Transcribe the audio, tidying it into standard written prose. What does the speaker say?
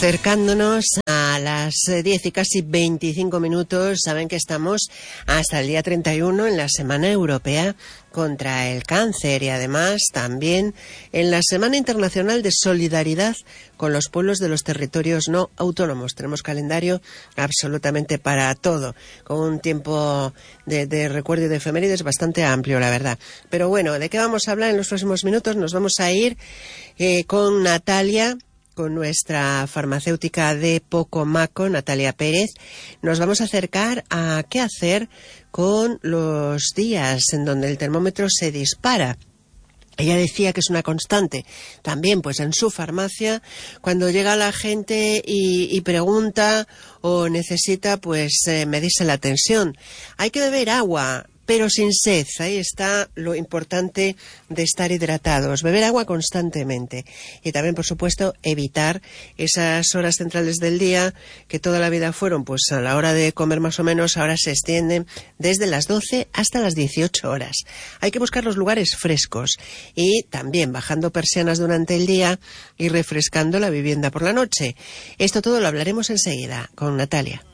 Acercándonos a las 10 y casi 25 minutos, saben que estamos hasta el día 31 en la Semana Europea contra el Cáncer y además también en la Semana Internacional de Solidaridad con los pueblos de los territorios no autónomos. Tenemos calendario absolutamente para todo, con un tiempo de recuerdo y de efemérides bastante amplio, la verdad. Pero bueno, ¿de qué vamos a hablar en los próximos minutos? Nos vamos a ir con Natalia, con nuestra farmacéutica de Pocomaco, Natalia Pérez. Nos vamos a acercar a qué hacer con los días en donde el termómetro se dispara. Ella decía que es una constante también pues en su farmacia cuando llega la gente y pregunta o necesita pues medirse la tensión. Hay que beber agua, pero sin sed. Ahí está lo importante de estar hidratados, beber agua constantemente y también, por supuesto, evitar esas horas centrales del día que toda la vida fueron pues a la hora de comer más o menos, ahora se extienden desde las 12 hasta las 18 horas. Hay que buscar los lugares frescos y también bajando persianas durante el día y refrescando la vivienda por la noche. Esto todo lo hablaremos enseguida con Natalia.